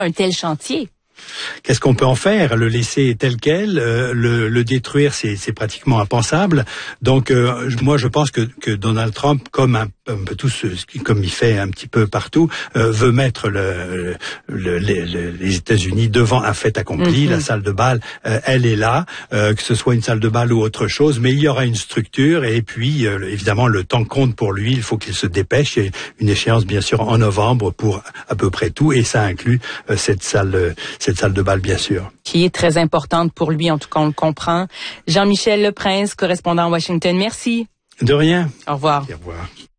un tel chantier? Qu'est-ce qu'on peut en faire? Le laisser tel quel, le détruire, c'est pratiquement impensable. Donc, moi, je pense que Donald Trump, comme un peu comme il fait un petit peu partout, veut mettre les États-Unis devant un fait accompli. La salle de bal, elle est là, que ce soit une salle de bal ou autre chose, mais il y aura une structure et puis, évidemment, le temps compte pour lui. Il faut qu'il se dépêche. Il y a une échéance, bien sûr, en novembre pour à peu près tout, et ça inclut cette salle de bal, bien sûr. Qui est très importante pour lui, en tout cas, on le comprend. Jean-Michel Leprince, correspondant à Washington, merci. De rien. Au revoir. Au revoir.